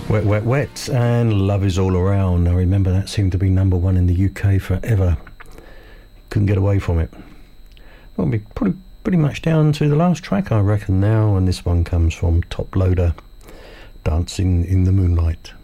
Wet, Wet, Wet and Love Is All Around. I remember that seemed to be number one in the UK forever. Couldn't get away from it. Well, we're pretty much down to the last track, I reckon, now, and this one comes from Top Loader, Dancing in the Moonlight.